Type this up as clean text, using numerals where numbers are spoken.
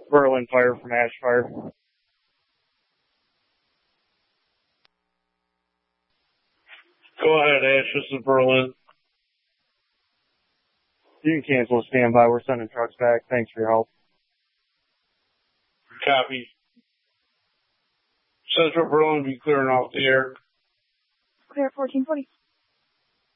Berlin Fire from Ash Fire. Go ahead, Ash. This is Berlin. You can cancel a standby. We're sending trucks back. Thanks for your help. Copy. Central Berlin will be clearing off the air. Clear 1440.